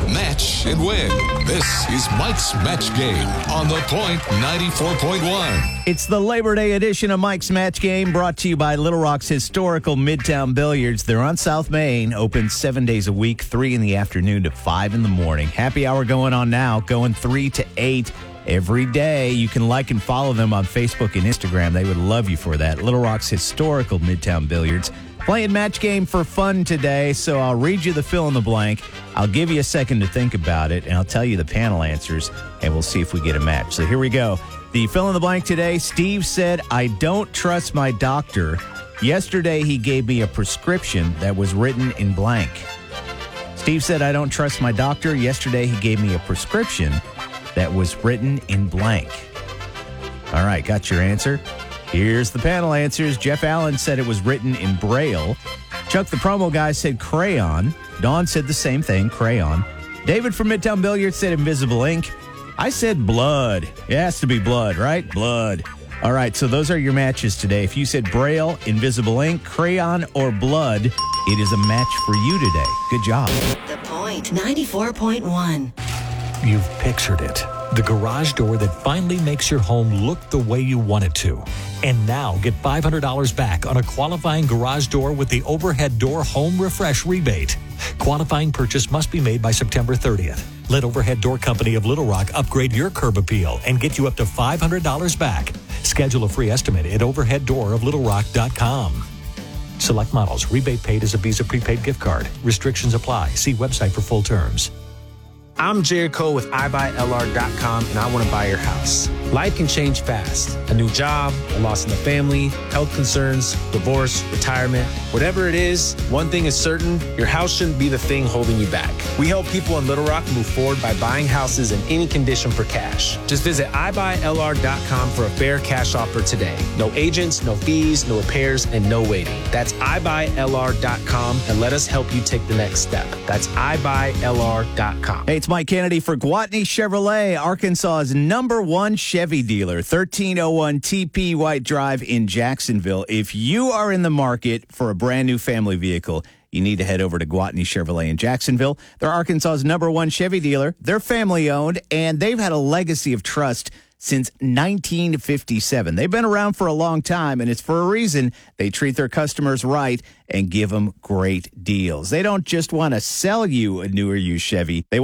match, and win. This is Mike's Match Game on The Point 94.1. It's the Labor Day edition of Mike's Match Game, brought to you by Little Rock's historical Midtown Billiards. They're on South Main, open 7 days a week, 3 in the afternoon to 5 in the morning. Happy hour going on now, going 3 to 8 every day. You can like and follow them on Facebook and Instagram. They would love you for that. Little Rock's historical Midtown Billiards. Playing match game for fun today, so I'll read you the fill in the blank. I'll give you a second to think about it, and I'll tell you the panel answers, and we'll see if we get a match. So here we go. The fill in the blank today, Steve said, I don't trust my doctor. Yesterday, he gave me a prescription that was written in blank. Steve said, I don't trust my doctor. Yesterday, he gave me a prescription that was written in blank. All right, got your answer? Here's the panel answers. Jeff Allen said it was written in Braille. Chuck the promo guy said crayon. Dawn said the same thing, crayon. David from Midtown Billiards said invisible ink. I said blood. It has to be blood, right? Blood. All right, so those are your matches today. If you said Braille, invisible ink, crayon, or blood, it is a match for you today. Good job. The Point 94.1. You've pictured it. The garage door that finally makes your home look the way you want it to. And now get $500 back on a qualifying garage door with the Overhead Door Home Refresh rebate. Qualifying purchase must be made by September 30th. Let Overhead Door Company of Little Rock upgrade your curb appeal and get you up to $500 back. Schedule a free estimate at overheaddooroflittlerock.com. Select models. Rebate paid as a Visa prepaid gift card. Restrictions apply. See website for full terms. I'm Jared Cole with iBuyLR.com, and I want to buy your house. Life can change fast. A new job, a loss in the family, health concerns, divorce, retirement. Whatever it is, one thing is certain, your house shouldn't be the thing holding you back. We help people in Little Rock move forward by buying houses in any condition for cash. Just visit iBuyLR.com for a fair cash offer today. No agents, no fees, no repairs, and no waiting. That's iBuyLR.com, and let us help you take the next step. That's iBuyLR.com. Hey, it's Mike Kennedy for Gwatney Chevrolet, Arkansas's #1 Chevy dealer, 1301 TP White Drive in Jacksonville. If you are in the market for a brand new family vehicle, you need to head over to Gwatney Chevrolet in Jacksonville. They're Arkansas's #1 Chevy dealer. They're family owned, and they've had a legacy of trust since 1957. They've been around for a long time, and it's for a reason. They treat their customers right and give them great deals. They don't just want to sell you a new or used Chevy. They